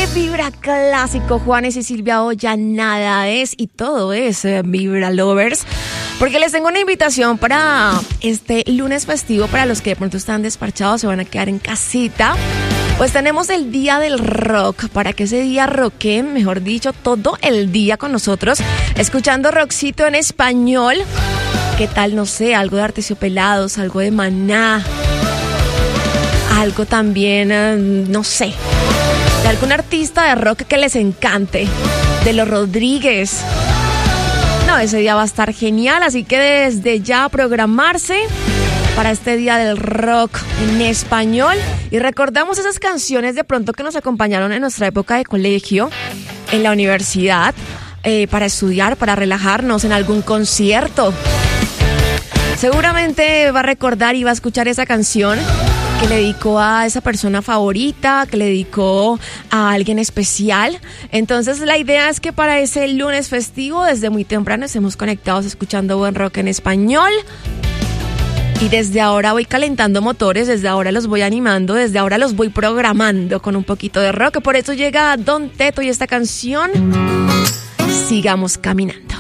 Vibra Clásico, Juanes y Silvia Olla, nada es y todo es Vibra Lovers, porque les tengo una invitación para este lunes festivo. Para los que de pronto están despachados, se van a quedar en casita, pues tenemos el Día del Rock, para que ese día rockeen, mejor dicho, todo el día con nosotros, escuchando rockcito en español. ¿Qué tal? No sé, algo de Aterciopelados, algo de Maná, algo también, no sé, de algún artista de rock que les encante, de Los Rodríguez. No, ese día va a estar genial, así que desde ya programarse para este Día del Rock en español. Y recordamos esas canciones de pronto que nos acompañaron en nuestra época de colegio, en la universidad, para estudiar, para relajarnos, en algún concierto. Seguramente va a recordar y va a escuchar esa canción que le dedicó a esa persona favorita, que le dedicó a alguien especial. Entonces la idea es que para ese lunes festivo, desde muy temprano, estemos conectados escuchando buen rock en español. Y desde ahora voy calentando motores, desde ahora los voy animando, desde ahora los voy programando con un poquito de rock. Por eso llega Don Teto y esta canción, Sigamos Caminando.